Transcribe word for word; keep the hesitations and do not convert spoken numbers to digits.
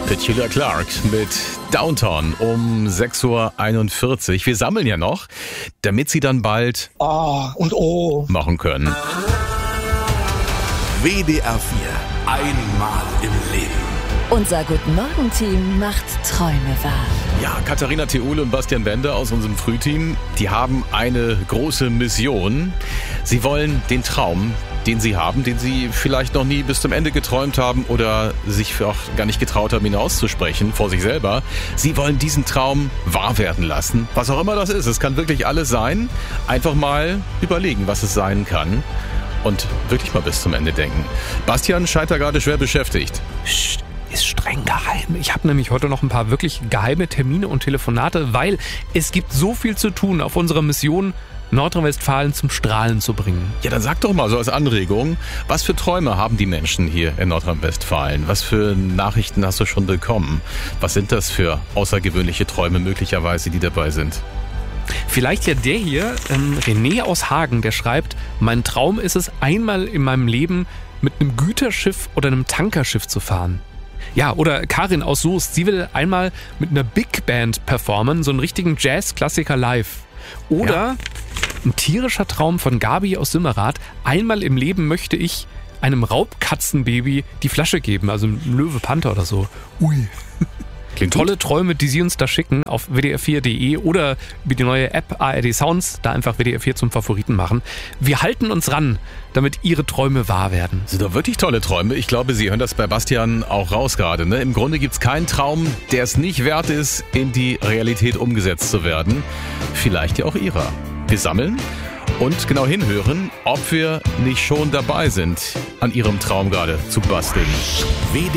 Petula Clark mit Downtown um sechs Uhr einundvierzig. Wir sammeln ja noch, damit Sie dann bald A und O machen können. W D R vier. Einmal im Leben. Unser Guten-Morgen-Team macht Träume wahr. Ja, Katharina Theule und Bastian Bender aus unserem Frühteam, die haben eine große Mission. Sie wollen den Traum, den sie haben, den sie vielleicht noch nie bis zum Ende geträumt haben oder sich auch gar nicht getraut haben, ihn auszusprechen vor sich selber. Sie wollen diesen Traum wahr werden lassen. Was auch immer das ist, es kann wirklich alles sein. Einfach mal überlegen, was es sein kann und wirklich mal bis zum Ende denken. Bastian scheint da gerade schwer beschäftigt. Psst, ist streng geheim. Ich habe nämlich heute noch ein paar wirklich geheime Termine und Telefonate, weil es gibt so viel zu tun auf unserer Mission, Nordrhein-Westfalen zum Strahlen zu bringen. Ja, dann sag doch mal so als Anregung, was für Träume haben die Menschen hier in Nordrhein-Westfalen? Was für Nachrichten hast du schon bekommen? Was sind das für außergewöhnliche Träume möglicherweise, die dabei sind? Vielleicht ja der hier, ähm, René aus Hagen, der schreibt, mein Traum ist es, einmal in meinem Leben mit einem Güterschiff oder einem Tankerschiff zu fahren. Ja, oder Karin aus Soest, sie will einmal mit einer Big Band performen, so einen richtigen Jazz-Klassiker live. Oder ja. Ein tierischer Traum von Gabi aus Simmerath. Einmal im Leben möchte ich einem Raubkatzenbaby die Flasche geben, also einem Löwe-Panther oder so. Ui. Klingt Tolle gut. Träume, die Sie uns da schicken auf w d r vier punkt d e oder über die neue App A R D Sounds, da einfach W D R vier zum Favoriten machen. Wir halten uns ran, damit Ihre Träume wahr werden. Das sind doch wirklich tolle Träume. Ich glaube, Sie hören das bei Bastian auch raus gerade. Ne? Im Grunde gibt es keinen Traum, der es nicht wert ist, in die Realität umgesetzt zu werden. Vielleicht ja auch Ihrer. Wir sammeln und genau hinhören, ob wir nicht schon dabei sind, an Ihrem Traum gerade zu basteln.